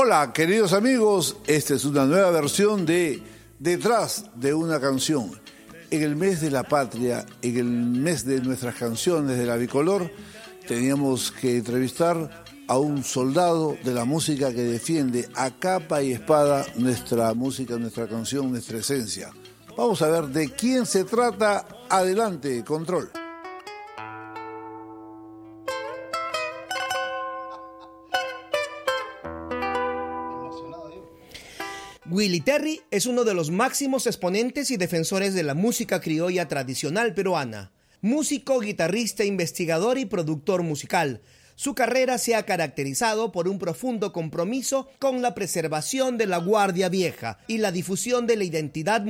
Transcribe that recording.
Hola, queridos amigos, esta es una nueva versión de Detrás de una canción. En el mes de la patria, en el mes de nuestras canciones de la bicolor, teníamos que entrevistar a un soldado de la música que defiende a capa y espada nuestra música, nuestra canción, nuestra esencia. Vamos a ver de quién se trata. Adelante, control. Willy Terry es uno de los máximos exponentes y defensores de la música criolla tradicional peruana. Músico, guitarrista, investigador y productor musical. Su carrera se ha caracterizado por un profundo compromiso con la preservación de la guardia vieja y la difusión de la identidad